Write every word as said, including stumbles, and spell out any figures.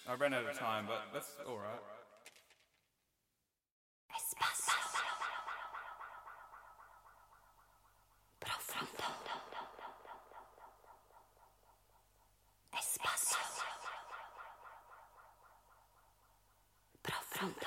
I ran out of time, but that's all right. Espacio profondo. Espacio profondo.